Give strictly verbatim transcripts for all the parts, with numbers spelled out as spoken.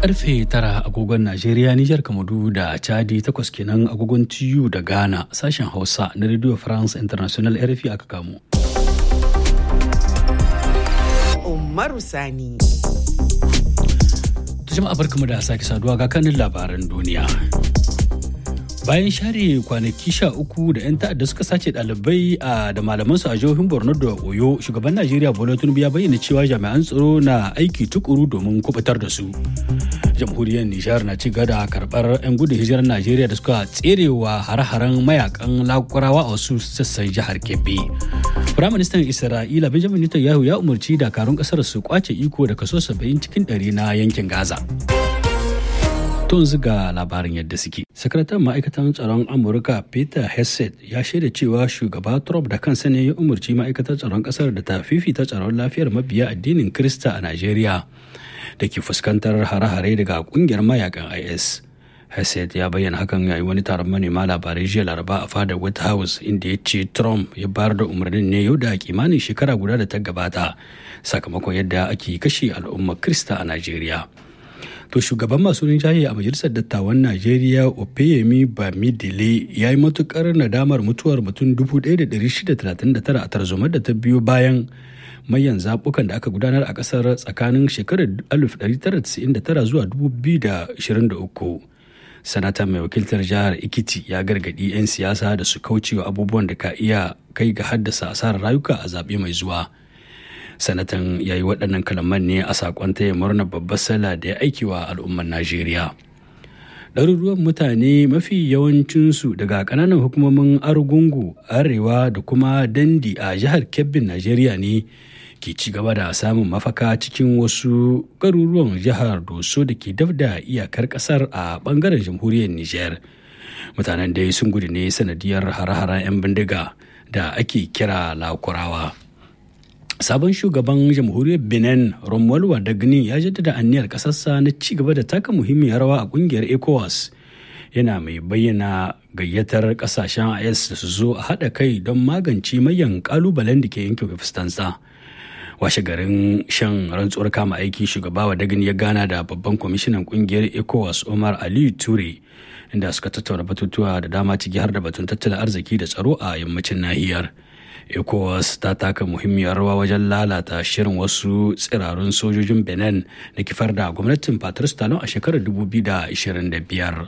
Karfe tara agogon Najeriya, Nijar, Kamaru da Chadi, takwas kenan agogon T U da Ghana, sashen Hausa na Radio France International R F I aka kamo. Umaru Sani. Jama'a barkamu da sake saduwa ga kanin labaran duniya. Bayan share kwanaki sha uku da 'yan ta'adda suka sace ɗalibai da malamansu a jihohin Borno da Oyo, shugaban Najeriya Bola Tinubu ya bayyana cewa jami'an tsaro na aiki tukuru domin kubutar da su. Jamhuriyar Nijar na ci gaba da karɓar 'yan gudun hijirar Najeriya da suka tserewa hare-haren mayakan lakurawa a wasu sassan jihar Kebbi. Firaministan Isra'ila Benjamin Netanyahu ya umarci dakarun ƙasar su kwace iko da kaso saba'in cikin ɗari na yankin Gaza. Tun ga labarin yadda suke. Sakataren ma'aikatan tsaron Amurka Peter Hegseth ya shaida cewa shugaba Trump da kansa ne ya umarci ma'aikatar tsaron kasar da ta fifita tsaron lafiyar mabiya addinin Kirista a Najeriya da ke fuskantar hare-hare daga kungiyar mayakan I S. Hegseth ya bayyana hakan yayin wani taron manema labarai jiya Laraba a fadar White House, inda ya ce Trump ya bayar da umarnin ne yau da kimanin shekara guda da ta gabata sakamakon yadda ake kashe al'ummar Kirista a Najeriya. To shugaban masu rinjaye a majalisar dattawan Najeriya Opeyemi Bamidele ya yi matukar nadamar mutuwar mutum dubu ɗaya da ɗari shida talatin da tara a tarzomar da ta biyo bayan mayan zaɓukan da aka gudanar a ƙasar tsakanin shekarar alif ɗari tara casa'in da tara zuwa dubu biyu da ashirin da uku. Sanata mai wakiltar jihar Ekiti ya gargaɗi 'yan siyasa da su kaucewa abubuwan da ka iya kai ga haddasa asarar rayuka a zaɓe mai zuwa. Sanatan ya yi waɗannan kalaman ne a saƙon taya murnar babbar sallah da ya aiki wa al'ummar Najeriya. Ɗaruruwan mutane mafi yawancinsu daga ƙananan hukumomin Argungu, Arewa da kuma Dandi a jihar Kebbin Najeriya ne ke ci gaba da samun mafaka cikin wasu garuruwan jihar Doso da ke daf da iyakar ƙasar a ɓangaren jamhuriyar Nijar. Mutanen dai sun gudu ne sanadiyar hare-haren 'yan bindiga da ake kira lakurawa. Sabon shugaban jamhuriyar Benin Romuald Wadagni ya jaddada anniyar kasarsa na ci gaba da taka muhimmiyar rawa a kungiyar ECOWAS, yana mai bayyana gayyatar kasashen I S da su zo a haɗa kai don magance mayan kalubalen da ke yankin fustansa. Washe garin shan rantsuwar kama aiki, shugaba Wadagni ya gana da babban kwamishinan kungiyar ECOWAS Omar Aliyu Ture, inda suka tattauna batutuwa da dama ciki har da batun tattalin arziki da tsaro a yammacin nahiyar. ECOWAS ta taka muhimmiyar rawa wajen lalata shirin wasu tsirarun sojojin Benin da kifar da gwamnatin Patrice Talon a shekarar dubu biyu da ashirin da biyar.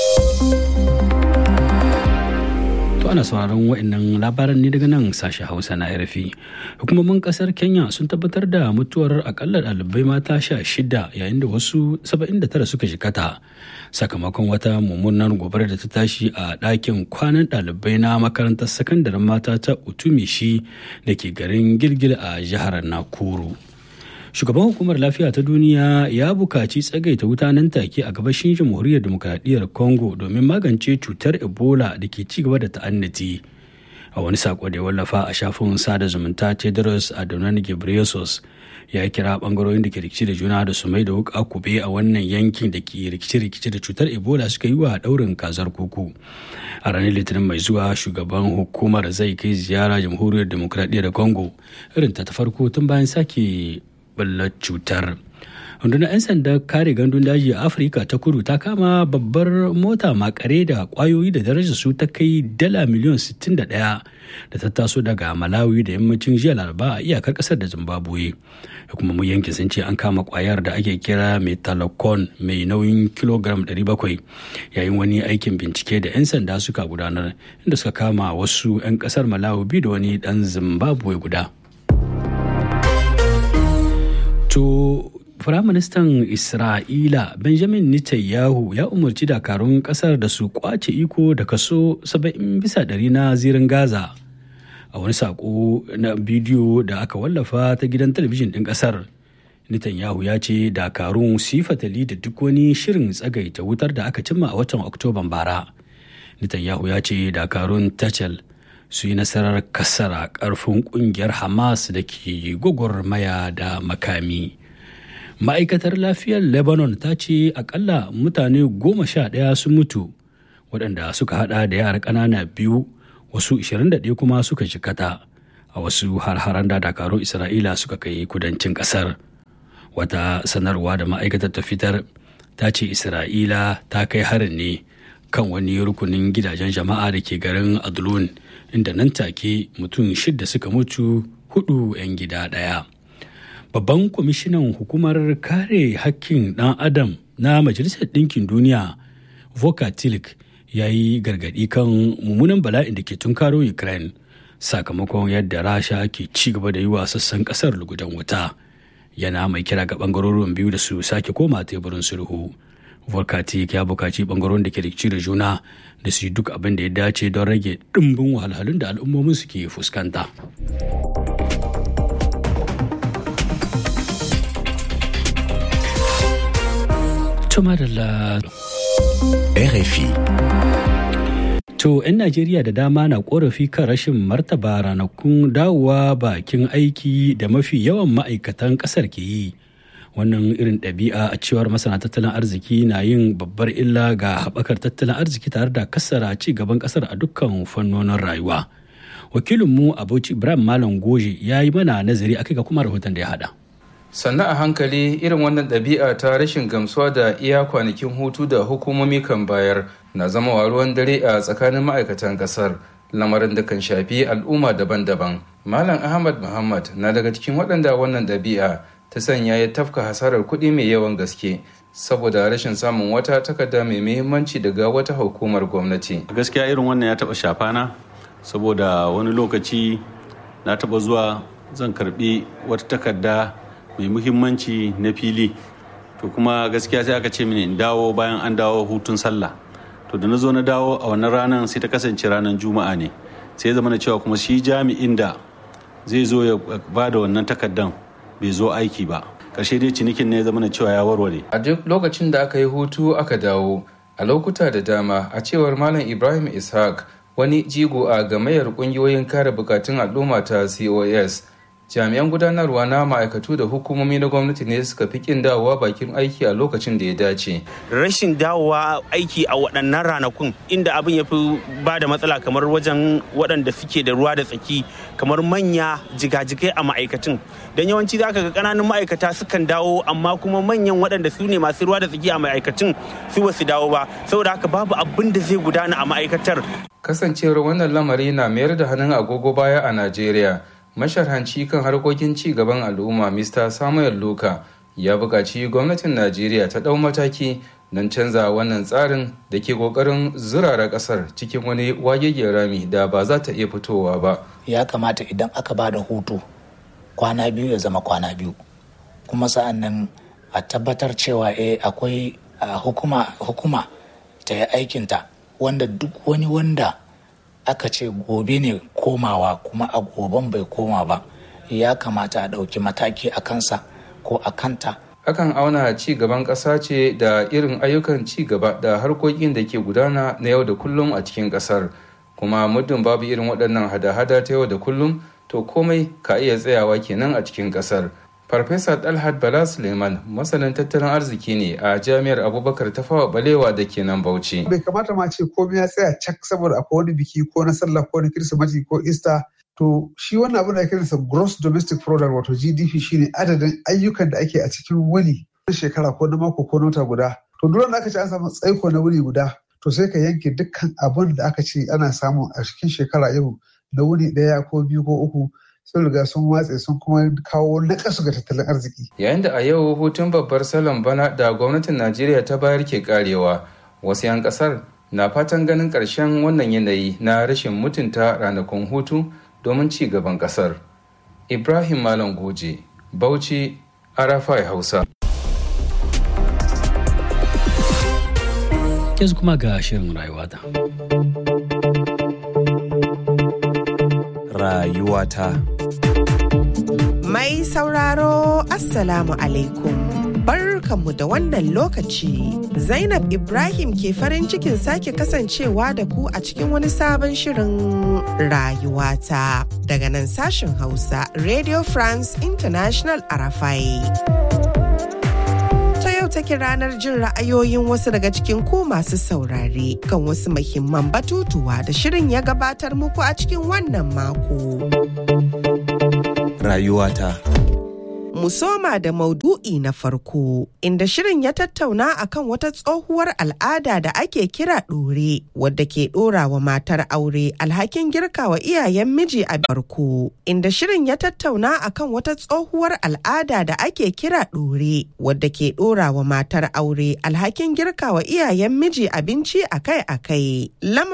To ana sauraron waɗannan labaran ne daga nan sashen Hausa na R F I. Hukumomin ƙasar Kenya sun tabbatar da mutuwar akalla ɗalibai mata sha shida yayin da wasu saba'in da tara suka jikata sakamakon wata mummunar gobarar da ta tashi a ɗakin kwanan ɗalibai na makarantar sakandaren mata ta Utumishi da ke garin Gilgil a jihar Nakuru. Shugaban hukumar lafiya ta duniya ya bukaci tsagaita wuta nan take a gabashin jamhuriyar demokradiyyar Congo domin magance cutar Ebola da ke ci gaba da ta'annati. A wani sako da ya wallafa a shafin sada zumunta, Tedros Adhanom Ghebreyesus ya kira bangarorin da ke rikici da juna da su mai da wuka kube a wannan yankin da ke rikici-rikici da cutar Ebola suka yi wa daurin kazar kuku. A ranar Litinin mai zuwa, shugaban hukumar zai kai ziyara jamhuriyar demokradiyyar Congo, irin ta ta farko tun bayan sake ballar cutar. Rundunar 'yan sanda kare gandun daji a Afirka ta kudu ta kama babbar mota makare da kwayoyi da darajar su ta kai dala miliyan sittin da ɗaya da ta taso daga Malawi da yammacin jiya Laraba a iyakar kasar da Zimbabwe. Hukumomin yankin sun ce an kama kwayar da ake kira metalocon mai nauyin kilogram ɗari bakwai yayin wani aikin bincike da 'yan sanda suka gudanar, inda suka kama wasu 'yan kasar Malawi biyu da wani dan Zimbabwe guda. To, Firaministan Isra'ila Benjamin Netanyahu ya umarci dakarun kasar da su kwace iko da kaso saba'in bisa ɗari na zirin Gaza. A wani sako na bidiyo da aka wallafa ta gidan talabijin ɗin ƙasar, Netanyahu ya ce dakarun su yi fatali da duk wani shirin tsagaita wutar da aka cimma a watan Oktoban bara. Netanyahu ya ce dakarun Tachel su yi nasarar kasara ƙarfin ƙungiyar Hamas da ke gwagwarmaya da makami. Ma'aikatar lafiyar Lebanon ta ce akalla mutane goma sha ɗaya sun mutu, waɗanda suka hada da yara ƙanana biyu, wasu ashirin da ɗaya kuma suka jikata a wasu har-haren da dakarun Isra'ila suka kai kudancin ƙasar. Wata sanarwa da ma'aikatar ta fitar ta ce Isra'ila ta kai harin ne kan wani rukunin gidajen jama'a da ke garin Adlon, inda nan take mutum shidda suka mutu, hudu 'yan gida ɗaya. Babban kwamishinan hukumar kare hakkin ɗan adam na Majalisar Ɗinkin Duniya, Volker Turk, ya yi gargaɗi kan mummunan bala'in da ke tunkaro Ukraine sakamakon yadda Rasha ke ci gaba da yi wa sassan ƙasar lugudan wuta. Yana mai kira ga ɓangarorin biyu da su sake koma teburin sulhu. Volker Turk ya buƙaci ɓangarorin da ke rikici da juna da su yi duk abin da ya dace don rage ɗimbin wahalhalun da al'ummomin su ke fuskanta. R F I. To, 'yan Najeriya da dama na korafi kan rashin martaba ranakun dawowa bakin aiki da mafi yawan ma'aikatan ƙasar ke yi. Wannan irin ɗabi'a a cewar masana tattalin arziki na yin babbar illa ga haɓakar tattalin arziki tare da kasara ci gaban ƙasar a dukkan fannonin rayuwa. Wakilinmu Abuci Ibrahim Malam Goje ya yi mana nazari akai ga kuma rahoton da ya haɗa. Sannan a hankali irin wannan ɗabi'a ta rashin gamsuwa da iya kwanakin hutu da hukumomi kan bayar na zama ruwan dare a tsakanin ma'aikatan ƙasar, lamarin da kan shafi al'umma daban-daban. Malam Ahmad Muhammad na daga cikin waɗanda wannan ɗabi'a ta sanya ya tafka hasarar kuɗi mai yawan gaske saboda rashin samun wata takarda mai muhimmanci daga wata hukumar gwamnati. Gaskiya irin wannan ya taɓa shafana saboda wani lokaci na taɓa zuwa zan karɓi wata takarda mai muhimmanci na fili, to kuma gaskiya sai aka ce mini in dawo bayan an dawo hutun sallah. To da na zo na dawo a wannan ranar sai ta kasance ranar juma'a ne, sai zama na cewa kuma shi jami'in da zai zo ya ba da wannan takardan bai zo aiki ba. Karshe dai cinikin ne ya zama na cewa ya warware. A duk lokacin da aka yi hutu aka dawo, a lokuta da dama, a cewar Malam Ibrahim Ishaq, wani jigo a gamayyar kungiyoyin kare bukatun al'umma ta C O S, jami'an gudanarwa na ma'aikatu da hukumomi na gwamnati ne suka fi kin dawowa bakin aiki a lokacin da ya dace. Rashin dawowa aiki a waɗannan ranakun inda abin ya fi ba da matsala kamar wajen waɗanda suke da ruwa da tsaki, kamar manya jigajigai a ma'aikatun. Don yawanci za ka ga ƙananan ma'aikata sukan dawo, amma kuma manyan waɗanda su ne masu ruwa da tsaki a ma'aikatun su ba su dawo ba, saboda haka babu abin da zai gudana a ma'aikatar. Kasancewar wannan lamari na mayar da hannun agogo baya a Najeriya. Masharhanci kan harkokin ci gaban al'umma Mister Samuel Luka ya buƙaci gwamnatin Najeriya ta ɗau mataki don canza wannan tsarin da ke ƙoƙarin zurara ƙasar cikin wani wagegen rami da ba za ta iya fitowa ba. Ya kamata idan aka ba da hutu kwana biyu ya zama kwana biyu, kuma sa'an nan a tabbatar cewa eh akwai hukuma hukuma ta yi aikinta, wanda duk wani wanda aka ce gobe ne komawa kuma a goben bai koma ba, ya kamata a ɗauki mataki a kansa ko a kanta. Akan auna ci gaban ƙasa ce da irin ayyukan ci gaba da harkokin da ke gudana na yau da kullum a cikin ƙasar, kuma muddin babu irin waɗannan hada-hada ta yau da kullum, to komai ka iya tsayawa kenan a cikin ƙasar. Farfesa Dalhat Bala Suleiman masanin tattalin arziki ne a Jami'ar Abubakar Tafawa Balewa da ke nan Bauchi. Bai kamata ma ce komai ya tsaya cak saboda akwai wani biki ko na sallah ko na Kirsimeti ko Easter. To shi wannan abin da ake kiransa gross domestic product, wato G D P, shine adadin ayyukan da ake a cikin wani na shekara ko na mako ko na wata guda. To duk da aka ce an samu tsaiko na wuni guda, to sai ka yanke dukkan abin da aka ce ana samu a cikin shekara yau na wuni ɗaya ko biyu ko uku. Sun riga sun watse sun kuma kawo nakasu ga tattalin arziki. Yayin da a yau hutun babbar salon bana da gwamnatin Najeriya ta bayar ke karewa, wasu 'yan kasar na fatan ganin ƙarshen wannan yanayi na rashin mutunta ranakun hutu domin ci gaban kasar. Ibrahim Malam Goje, Bauchi, Arafai Hausa. Yanzu kuma ga shirin rayuwata. Rayuwata. Mai sauraro Assalamu alaikum. Barkanmu da wannan lokaci. Zainab Ibrahim ke farin cikin sake kasancewa da ku a cikin wani sabon shirin rayuwata. Daga nan sashen Hausa, Radio France International Arafai. Ta yau take ranar jin ra'ayoyin wasu daga cikin ku masu saurare kan wasu muhimman batutuwa da shirin ya gabatar muku a cikin wannan mako. Rayuwata. mu soma da maudu'i na farko, inda shirin ya tattauna akan wata tsohuwar al'ada da ake kira ɗore, wadda ke ɗora wa matar aure alhakin girka wa iyayen miji a farko. Inda shirin ya tattauna akan wata tsohuwar al'ada da ake kira ɗore, wadda ke ɗora wa matar aure alhakin girka wa iyayen miji abinci akai-akai.